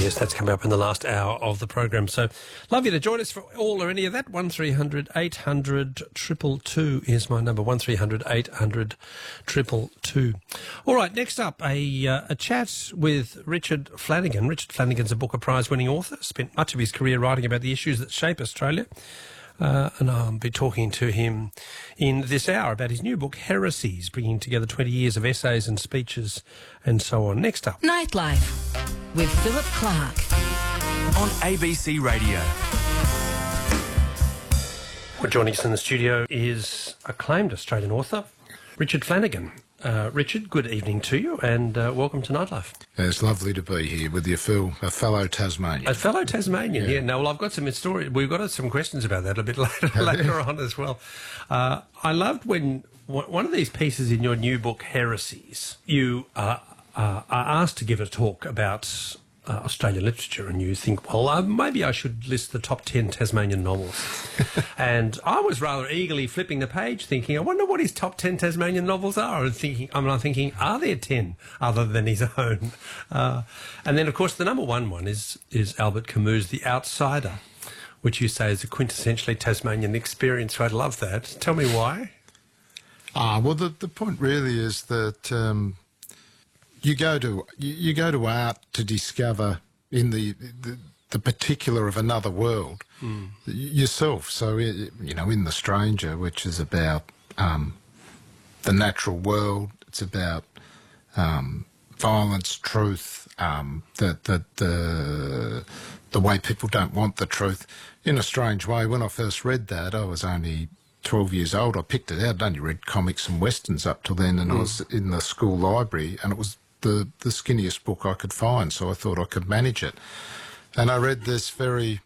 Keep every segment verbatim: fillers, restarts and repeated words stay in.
Yes, that's coming up in the last hour of the program. So love you to join us for all or any of that. one three hundred eight hundred two two two is my number, one three hundred eight hundred two two two. All right, next up, a uh, a chat with Richard Flanagan. Richard Flanagan's a Booker Prize-winning author, spent much of his career writing about the issues that shape Australia. Uh, and I'll be talking to him in this hour about his new book, Heresies, bringing together twenty years of essays and speeches and so on. Next up, Nightlife with Philip Clark on A B C Radio. Well, joining us in the studio is acclaimed Australian author, Richard Flanagan. Uh, Richard, good evening to you, and uh, welcome to Nightlife. It's lovely to be here with your Phil, a fellow Tasmanian. A fellow Tasmanian, yeah. yeah. No, well, I've got some story. We've got some questions about that a bit later, later on as well. Uh, I loved when one of these pieces in your new book, Heresies, you uh, uh, are asked to give a talk about uh, Australian literature, and you think, well, uh, maybe I should list the top ten Tasmanian novels. And I was rather eagerly flipping the page, thinking, I wonder what his top ten Tasmanian novels are. And thinking, I mean, I'm thinking, are there ten other than his own? Uh, and then, of course, the number one one is is Albert Camus' The Outsider, which you say is a quintessentially Tasmanian experience. So I'd love that. Tell me why. Ah, well, the the point really is that um, you go to you, you go to art to discover in the, the the particular of another world mm. yourself. So, you know, in The Stranger, which is about um, the natural world, it's about um, violence, truth, um, the, the, the, the way people don't want the truth. In a strange way, when I first read that, I was only twelve years old. I picked it out. I'd only read comics and westerns up till then, and mm. I was in the school library, and it was the, the skinniest book I could find, so I thought I could manage it. And I read this very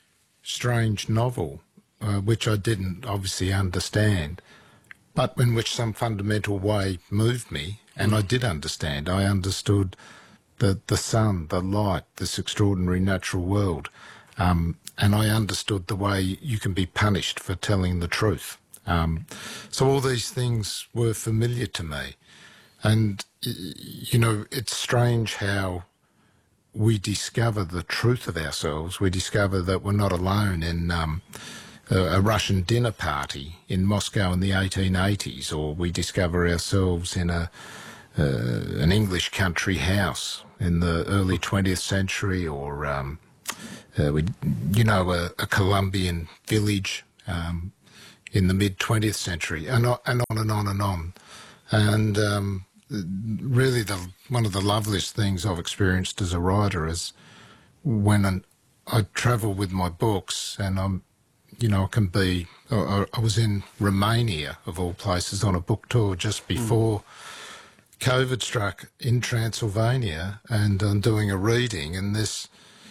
strange novel, uh, which I didn't obviously understand, but in which some fundamental way moved me, and I did understand. I understood the, the sun, the light, this extraordinary natural world, um, and I understood the way you can be punished for telling the truth. Um, so all these things were familiar to me. And, you know, it's strange how we discover the truth of ourselves. We discover that we're not alone in um, a, a Russian dinner party in Moscow in the eighteen eighties, or we discover ourselves in a uh, an English country house in the early twentieth century, or, um, uh, we, you know, a, a Colombian village um, in the mid-twentieth century, and, and on and on and on. And um, really, the, one of the loveliest things I've experienced as a writer is when an, I travel with my books, and I'm, you know, I can be. I, I was in Romania, of all places, on a book tour just before mm. COVID struck in Transylvania, and I'm doing a reading, and this.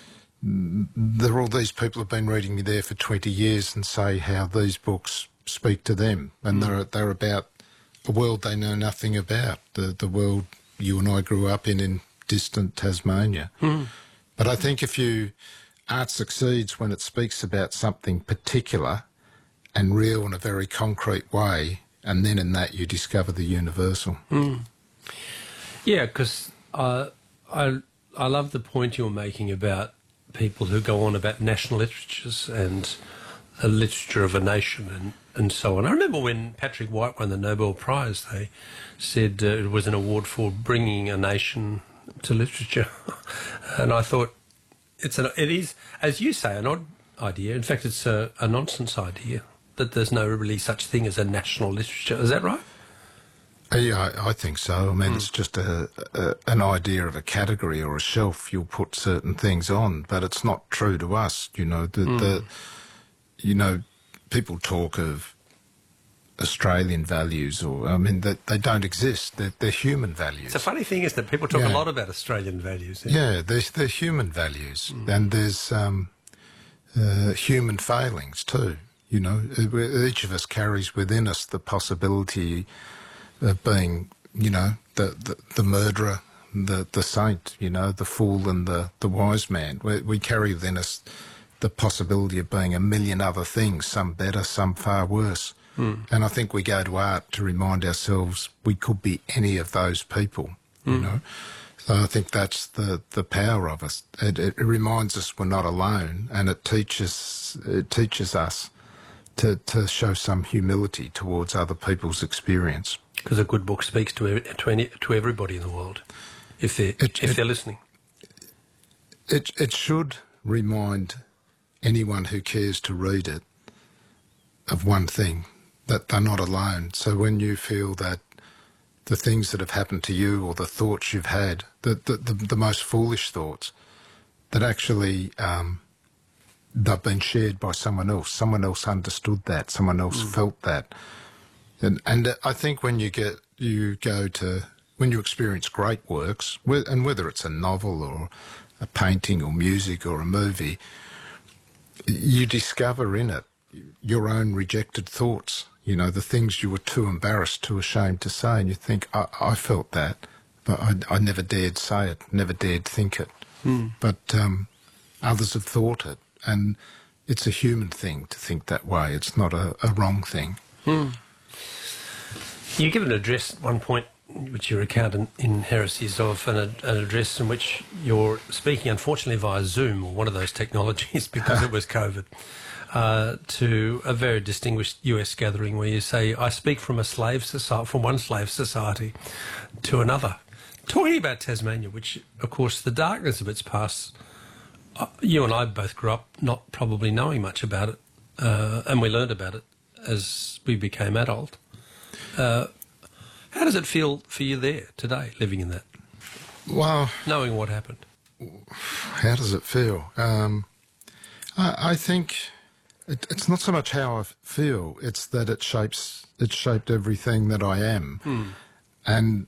There are all these people who've been reading me there for twenty years and say how these books speak to them, and mm. they're they're about a world they know nothing about, the the world you and I grew up in in distant Tasmania. Mm. But I think if you, art succeeds when it speaks about something particular and real in a very concrete way, and then in that you discover the universal. Mm. Yeah, because uh, I I love the point you're making about people who go on about national literatures and the literature of a nation and, and so on. I remember when Patrick White won the Nobel Prize, they said uh, it was an award for bringing a nation to literature. And I thought, it's an, it is, as you say, an odd idea. In fact, it's a, a nonsense idea that there's no really such thing as a national literature. Is that right? Yeah, I, I think so. I mean, mm. it's just a, a an idea of a category or a shelf you'll put certain things on, but it's not true to us. You know, the, mm. the you know, people talk of Australian values, or I mean, that they, they don't exist. They're, they're human values. It's a funny thing, isn't it? People talk yeah. a lot about Australian values. Yeah, yeah they're, they're human values, mm. and there's um, uh, human failings too. You know, each of us carries within us the possibility of being, you know, the, the, the murderer, the, the saint, you know, the fool and the, the wise man. We, we carry within us the possibility of being a million other things, some better, some far worse. Mm. And I think we go to art to remind ourselves we could be any of those people, mm. you know. So I think that's the, the power of us. It, it reminds us we're not alone, and it teaches it teaches us to, to show some humility towards other people's experience. Because a good book speaks to every, to, any, to everybody in the world, if they're It- if it- they're listening. It it should remind anyone who cares to read it of one thing, that they're not alone. So when you feel that the things that have happened to you or the thoughts you've had, the the, the, the most foolish thoughts, that actually um, they've been shared by someone else. Someone else understood that. Someone else felt that. And and I think when you get you go to when you experience great works, whe- and whether it's a novel or a painting or music or a movie, you discover in it your own rejected thoughts. You know, the things you were too embarrassed, too ashamed to say, and you think, I, I felt that, but I, I never dared say it, never dared think it. Mm. But um, others have thought it, and it's a human thing to think that way. It's not a, a wrong thing. Mm. You give an address at one point, which you recount in, in Heresies, of an, an address in which you're speaking, unfortunately, via Zoom or one of those technologies because it was COVID, uh, to a very distinguished U S gathering where you say, I speak from a slave society, from one slave society to another. Talking about Tasmania, which, of course, the darkness of its past, uh, you and I both grew up not probably knowing much about it, uh, and we learned about it as we became adult. Uh, how does it feel for you there today, living in that, Well, knowing what happened? how does it feel? Um, I, I think it, it's not so much how I feel; it's that it shapes it shaped everything that I am, Hmm. and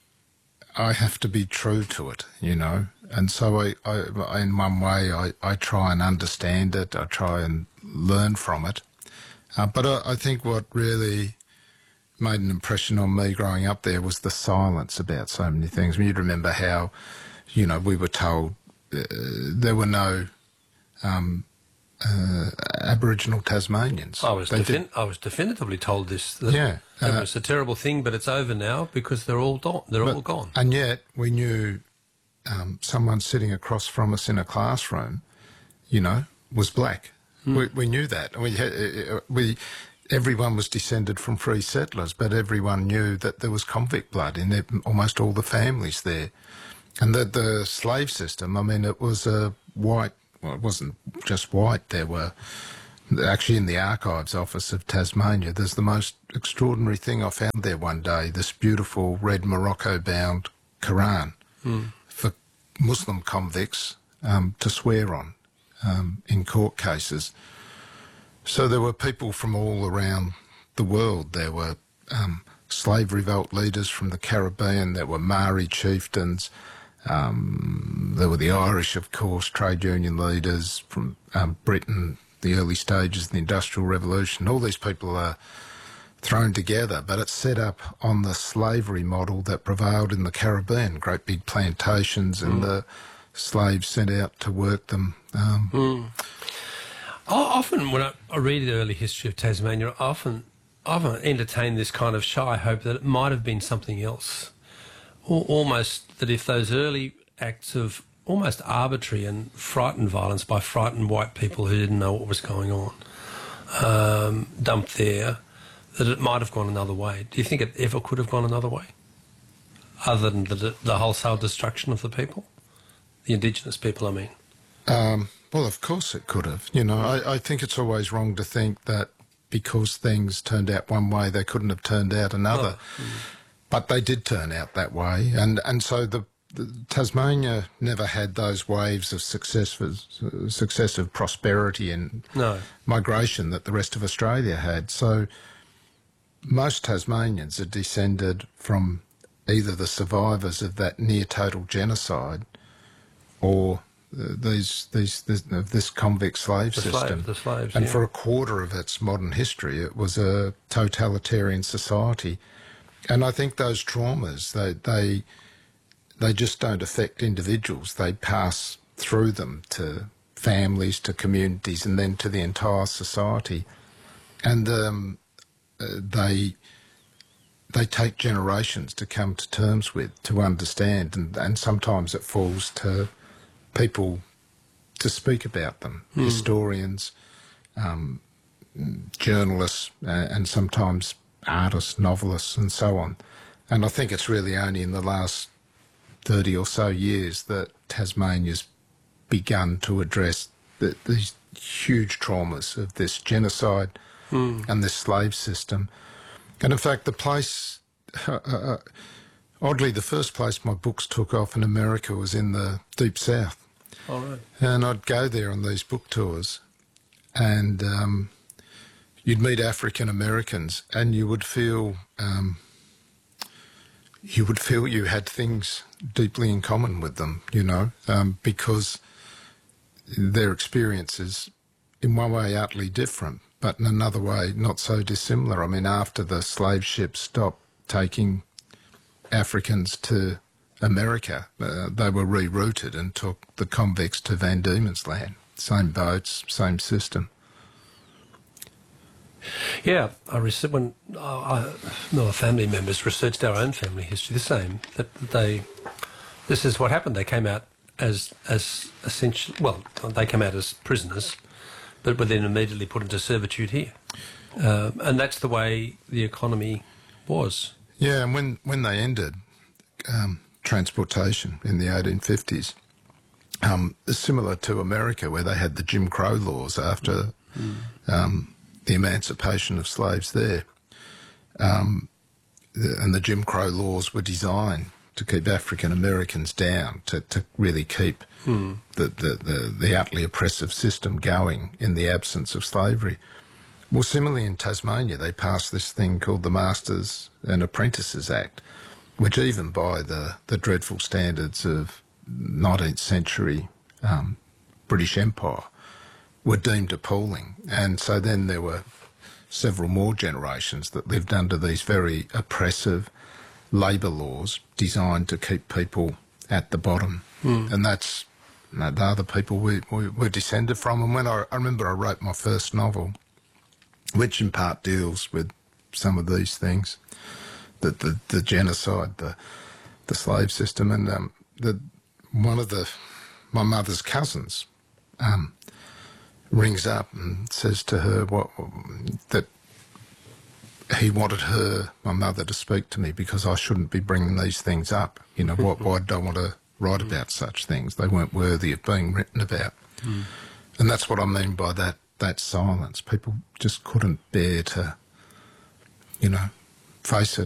I have to be true to it, you know. And so I, I in one way, I, I try and understand it. I try and learn from it. Uh, but I, I think what really made an impression on me growing up there was the silence about so many things. I mean, you'd remember how, you know, we were told uh, there were no um, uh, Aboriginal Tasmanians. I was They defin- did- I was definitively told this. That Yeah, it uh, was a terrible thing, but it's over now because they're all do- they're all But- gone. And yet we knew um, someone sitting across from us in a classroom, you know, was black. We, we knew that. We had, uh, we everyone was descended from free settlers, but everyone knew that there was convict blood in it, almost all the families there. And that the slave system, I mean, it was a white, well, it wasn't just white. There were, actually in the Archives Office of Tasmania, there's the most extraordinary thing I found there one day, this beautiful red Morocco-bound Quran for Muslim convicts um, to swear on um, in court cases. So there were people from all around the world. There were um, slave revolt leaders from the Caribbean. There were Maori chieftains. Um, there were the Irish, of course, trade union leaders from um, Britain, the early stages of the Industrial Revolution. All these people are thrown together, but it's set up on the slavery model that prevailed in the Caribbean, great big plantations, and the slaves sent out to work them. Um, I often, when I, I read the early history of Tasmania, I often, I often entertain this kind of shy hope that it might have been something else. Or almost that if those early acts of almost arbitrary and frightened violence by frightened white people who didn't know what was going on, um, dumped there, that it might have gone another way. Do you think it ever could have gone another way? Other than the, the wholesale destruction of the people? The Indigenous people, I mean. Um, well, of course it could have. You know, I, I think it's always wrong to think that because things turned out one way, they couldn't have turned out another. Oh. But they did turn out that way. And, and so the, the Tasmania never had those waves of successive, successive prosperity and No. migration that the rest of Australia had. So most Tasmanians are descended from either the survivors of that near-total genocide or uh, these, these, this, uh, this convict slave The system. slave- the slaves, and yeah. for a quarter of its modern history, it was a totalitarian society. And I think those traumas, they, they, they just don't affect individuals. They pass through them to families, to communities, and then to the entire society. And um, uh, they they take generations to come to terms with, to understand, and, and sometimes it falls to people to speak about them, mm. historians, um, journalists, uh, and sometimes artists, novelists, and so on. And I think it's really only in the last thirty or so years that Tasmania's begun to address the, these huge traumas of this genocide mm. and this slave system. And in fact, the place, uh, uh, oddly, the first place my books took off in America was in the Deep South. All right. And I'd go there on these book tours, and um, you'd meet African Americans, and you would feel um, you would feel you had things deeply in common with them, you know, um, because their experiences, in one way, utterly different, but in another way, not so dissimilar. I mean, after the slave ships stopped taking Africans to America, uh, they were rerouted and took the convicts to Van Diemen's Land. Same boats, same system. Yeah, I rece- when uh, I, no, our family members researched our own family history, the same, that they, this is what happened. They came out as, as essentially, well, they came out as prisoners, but were then immediately put into servitude here. Uh, and that's the way the economy was. Yeah, and when, when they ended um, transportation in the eighteen fifties, um, similar to America, where they had the Jim Crow laws after mm. um, the emancipation of slaves there, um, the, and the Jim Crow laws were designed to keep African Americans down, to, to really keep mm. the, the, the, the utterly oppressive system going in the absence of slavery. Well, similarly in Tasmania, they passed this thing called the Masters and Apprentices Act, which even by the, the dreadful standards of nineteenth century um, British Empire were deemed appalling. And so then there were several more generations that lived under these very oppressive labour laws designed to keep people at the bottom. Mm. And that's, you know, they're the people we, we, we're descended from. And when I, I remember I wrote my first novel, which in part deals with some of these things, the the, the genocide, the the slave system, and um, the one of the my mother's cousins um, rings up and says to her what that he wanted her, my mother, to speak to me because I shouldn't be bringing these things up. You know, why, why do I want to write about such things? They weren't worthy of being written about. Mm. And that's what I mean by that. That silence. People just couldn't bear to, you know, face it.